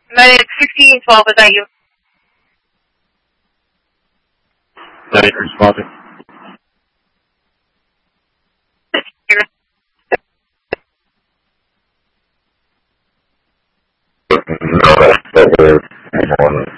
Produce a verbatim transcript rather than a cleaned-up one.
My it's sixteen twelve. Is that you? That you responding? No, that's over.